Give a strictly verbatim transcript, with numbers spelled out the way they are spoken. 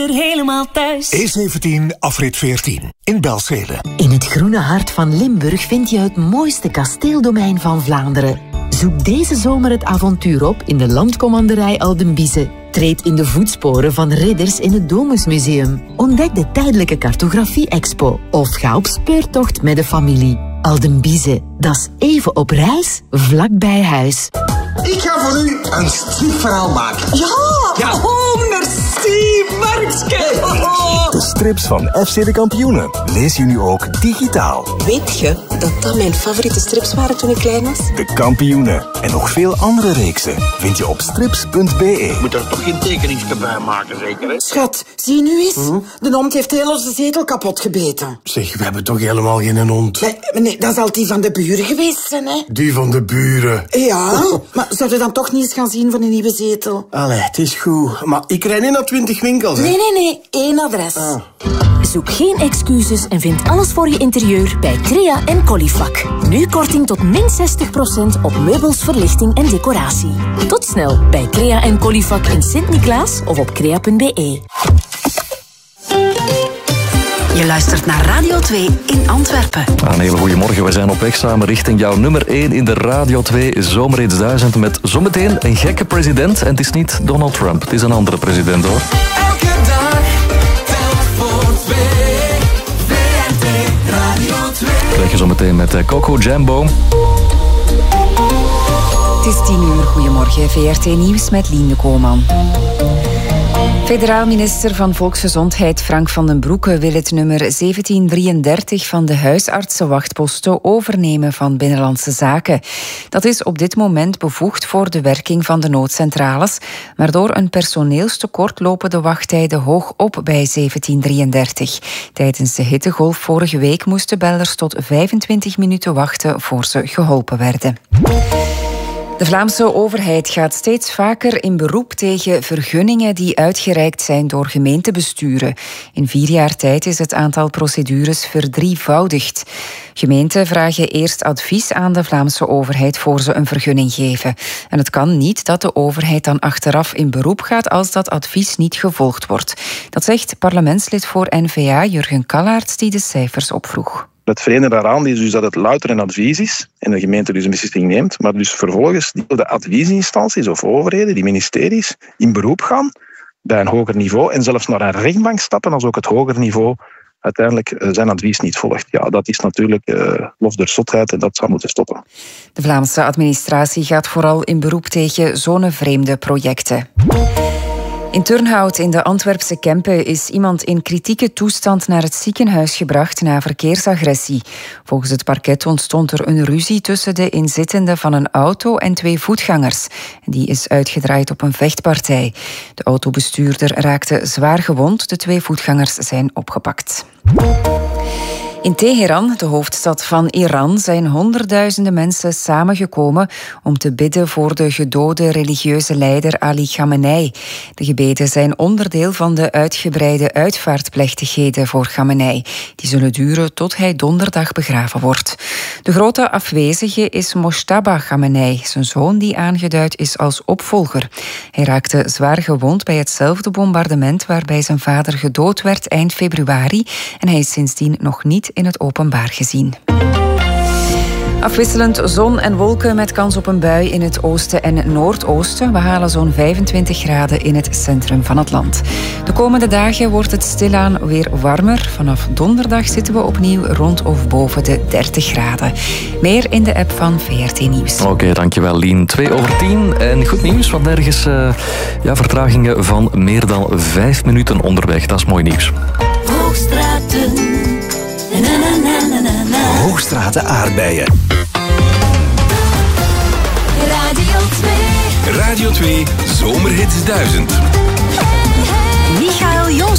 Helemaal thuis. E zeventien, afrit veertien, in Belzele. In het groene hart van Limburg vind je het mooiste kasteeldomein van Vlaanderen. Zoek deze zomer het avontuur op in de landcommanderij Aldenbize. Treed in de voetsporen van ridders in het Domusmuseum. Ontdek de tijdelijke cartografie-expo. Of ga op speurtocht met de familie. Aldenbize, dat is even op reis, vlak bij huis. Ik ga voor u een stripverhaal maken. Ja! ja. Oh, merci, Markske! De strips van F C de Kampioenen lees je nu ook digitaal. Weet je dat dat mijn favoriete strips waren toen ik klein was? De Kampioenen en nog veel andere reeksen vind je op strips punt b e. Moet er toch geen tekeningsje bij maken, zeker, hè? Schat, zie nu eens. Hm? De hond heeft heel onze zetel kapot gebeten. Zeg, we hebben toch helemaal geen hond? Nee, nee, dat zal die van de buren geweest zijn, hè? Die van de buren? Ja, maar zou je dan toch niet eens gaan zien van een nieuwe zetel? Allee, het is goed. Maar ik rijd niet naar twintig winkels, hè? Nee, nee, nee. Eén adres. Ah. Zoek geen excuses en vind alles voor je interieur bij Crea en Colifac. Nu korting tot min zestig procent op meubels, verlichting en decoratie. Tot snel bij Crea en Colifac in Sint-Niklaas of op crea punt b e. Je luistert naar Radio twee in Antwerpen. Een hele goede morgen. We zijn op weg samen richting jouw nummer één in de Radio twee Zomerhits duizend. Met zometeen een gekke president. En het is niet Donald Trump. Het is een andere president, hoor. Elke dag, telt voor twee. V R T Radio twee. Krijg je zometeen met Coco Jambo. Het is tien uur. Goedemorgen. V R T Nieuws met Lien de Kooman. Federaal minister van Volksgezondheid Frank van den Broeke wil het nummer zeventien drieëndertig van de huisartsenwachtposten overnemen van Binnenlandse Zaken. Dat is op dit moment bevoegd voor de werking van de noodcentrales, maar door een personeelstekort lopen de wachttijden hoog op bij zeventien drieëndertig. Tijdens de hittegolf vorige week moesten bellers tot vijfentwintig minuten wachten voor ze geholpen werden. De Vlaamse overheid gaat steeds vaker in beroep tegen vergunningen die uitgereikt zijn door gemeentebesturen. In vier jaar tijd is het aantal procedures verdrievoudigd. Gemeenten vragen eerst advies aan de Vlaamse overheid voor ze een vergunning geven. En het kan niet dat de overheid dan achteraf in beroep gaat als dat advies niet gevolgd wordt. Dat zegt parlementslid voor N V A Jurgen Kallaerts, die de cijfers opvroeg. Het vreemde daaraan is dus dat het louter een advies is en de gemeente dus een beslissing neemt, maar dus vervolgens de adviesinstanties of overheden, die ministeries, in beroep gaan bij een hoger niveau en zelfs naar een rechtbank stappen als ook het hoger niveau uiteindelijk zijn advies niet volgt. Ja, dat is natuurlijk uh, lof der zotheid en dat zou moeten stoppen. De Vlaamse administratie gaat vooral in beroep tegen zonevreemde projecten. In Turnhout in de Antwerpse Kempen is iemand in kritieke toestand naar het ziekenhuis gebracht na verkeersagressie. Volgens het parket ontstond er een ruzie tussen de inzittenden van een auto en twee voetgangers. Die is uitgedraaid op een vechtpartij. De autobestuurder raakte zwaar gewond. De twee voetgangers zijn opgepakt. In Teheran, de hoofdstad van Iran, zijn honderdduizenden mensen samengekomen om te bidden voor de gedode religieuze leider Ali Khamenei. De gebeden zijn onderdeel van de uitgebreide uitvaartplechtigheden voor Khamenei. Die zullen duren tot hij donderdag begraven wordt. De grote afwezige is Mojtaba Khamenei, zijn zoon die aangeduid is als opvolger. Hij raakte zwaar gewond bij hetzelfde bombardement waarbij zijn vader gedood werd eind februari en hij is sindsdien nog niet in het openbaar gezien. Afwisselend zon en wolken met kans op een bui in het oosten en noordoosten. We halen zo'n vijfentwintig graden in het centrum van het land. De komende dagen wordt het stilaan weer warmer. Vanaf donderdag zitten we opnieuw rond of boven de dertig graden. Meer in de app van V R T Nieuws. Oké, okay, dankjewel Lien. twee over tien. En goed nieuws, want nergens uh, ja, vertragingen van meer dan vijf minuten onderweg. Dat is mooi nieuws. Hoogstraten. Na, na, na, na, na, na. Hoogstraten aardbeien. Radio twee. Radio twee Zomerhits duizend. Michael Jons.